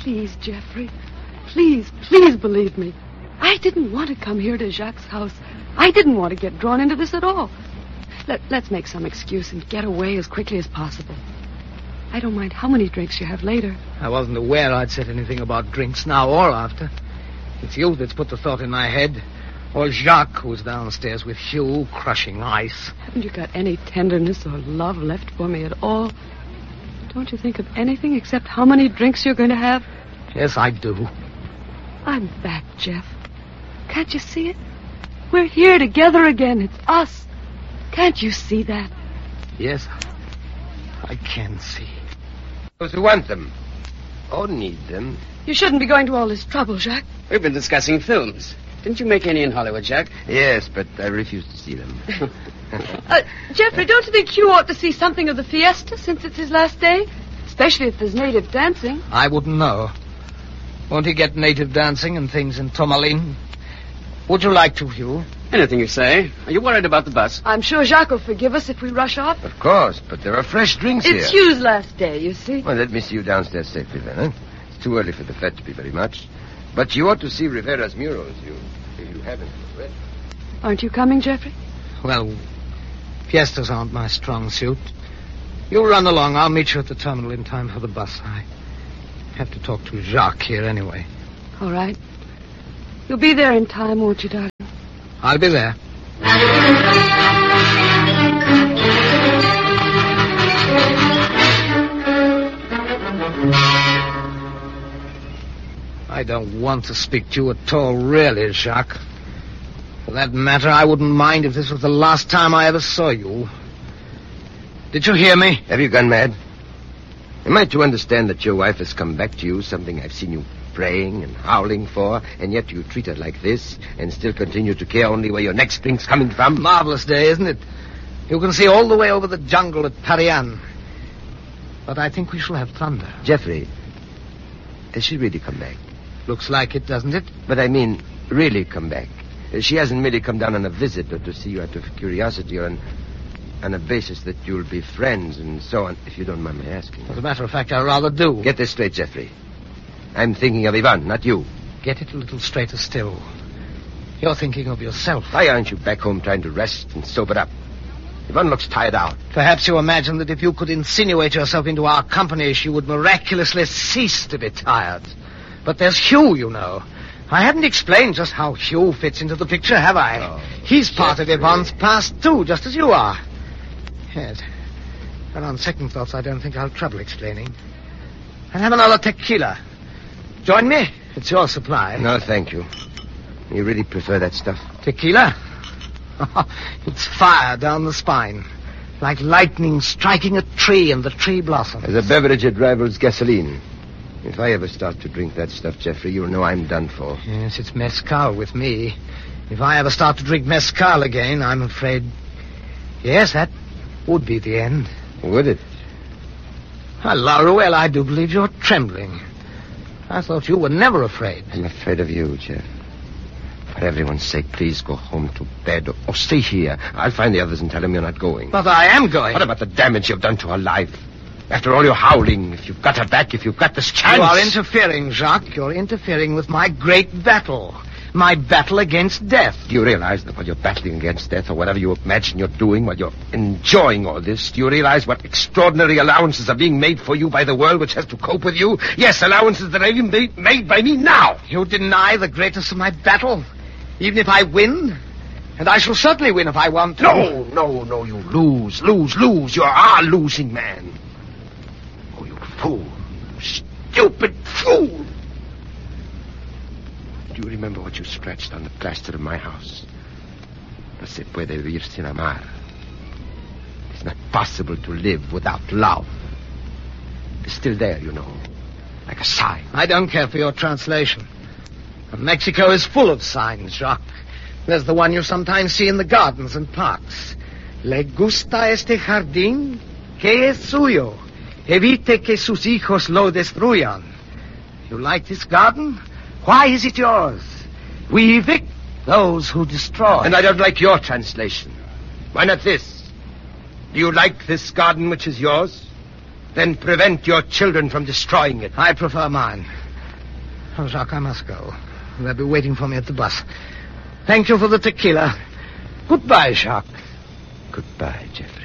Please, Jeffrey. Please believe me. I didn't want to come here to Jacques' house. I didn't want to get drawn into this at all. Let's make some excuse and get away as quickly as possible. I don't mind how many drinks you have later. I wasn't aware I'd said anything about drinks now or after. It's you that's put the thought in my head. Or Jacques, who's downstairs with Hugh, crushing ice. Haven't you got any tenderness or love left for me at all? Don't you think of anything except how many drinks you're going to have? Yes, I do. I'm back, Jeff. Can't you see it? We're here together again. It's us. Can't you see that? Yes, I can see. Those who want them or need them. You shouldn't be going to all this trouble, Jacques. We've been discussing films. Didn't you make any in Hollywood, Jack? Yes, but I refuse to see them. Jeffrey, don't you think Hugh ought to see something of the fiesta since it's his last day? Especially if there's native dancing. I wouldn't know. Won't he get native dancing and things in Tourmaline? Would you like to, Hugh? Anything you say. Are you worried about the bus? I'm sure Jacques will forgive us if we rush off. Of course, but there are fresh drinks here. It's Hugh's last day, you see. Well, let me see you downstairs safely then, huh? It's too early for the fete to be very much. But you ought to see Rivera's murals, if you haven't already. Aren't you coming, Jeffrey? Well, fiestas aren't my strong suit. You run along. I'll meet you at the terminal in time for the bus. I have to talk to Jacques here anyway. All right. You'll be there in time, won't you, darling? I'll be there. I don't want to speak to you at all, really, Jacques. For that matter, I wouldn't mind if this was the last time I ever saw you. Did you hear me? Have you gone mad? Am I to understand that your wife has come back to you, something I've seen you praying and howling for, and yet you treat her like this and still continue to care only where your next drink's coming from? Marvelous day, isn't it? You can see all the way over the jungle at Parian. But I think we shall have thunder. Jeffrey, has she really come back? Looks like it, doesn't it? But I mean, really come back. She hasn't merely come down on a visit or to see you out of curiosity or on a basis that you'll be friends and so on, if you don't mind my asking. As a matter of fact, I rather do. Get this straight, Jeffrey. I'm thinking of Ivan, not you. Get it a little straighter still. You're thinking of yourself. Why aren't you back home trying to rest and sober up? Ivan looks tired out. Perhaps you imagine that if you could insinuate yourself into our company, she would miraculously cease to be tired. But there's Hugh, you know. I haven't explained just how Hugh fits into the picture, have I? Oh, He's part of Ivan's past, too, just as you are. Yes. But on second thoughts, I don't think I'll trouble explaining. I'll have another tequila. Join me? It's your supply. No, thank you. You really prefer that stuff? Tequila? It's fire down the spine. Like lightning striking a tree and the tree blossoms. As a beverage, it rivals gasoline. If I ever start to drink that stuff, Jeffrey, you'll know I'm done for. Yes, it's mezcal with me. If I ever start to drink mezcal again, I'm afraid... Yes, that would be the end. Would it? Hello, well, I do believe you're trembling. I thought you were never afraid. I'm afraid of you, Jeff. For everyone's sake, please go home to bed or stay here. I'll find the others and tell them you're not going. But I am going. What about the damage you've done to her life? After all your howling, if you've got her back, if you've got this chance... You are interfering, Jacques. You're interfering with my great battle. My battle against death. Do you realize that while you're battling against death or whatever you imagine you're doing, while you're enjoying all this, do you realize what extraordinary allowances are being made for you by the world which has to cope with you? Yes, allowances that are even made by me now. You deny the greatness of my battle, even if I win? And I shall certainly win if I want to. No, you lose. You are a losing man. Oh, you fool. Stupid fool. Do you remember what you scratched on the plaster of my house? No se puede vivir sin amar. It's not possible to live without love. It's still there, you know, like a sign. I don't care for your translation. Mexico is full of signs, Jacques. There's the one you sometimes see in the gardens and parks. Le gusta este jardín, que es suyo. Evite que sus hijos lo destruyan. You like this garden? Why is it yours? We evict those who destroy. And I don't like your translation. Why not this? Do you like this garden which is yours? Then prevent your children from destroying it. I prefer mine. Oh, Jacques, I must go. They'll be waiting for me at the bus. Thank you for the tequila. Goodbye, Jacques. Goodbye, Jeffrey.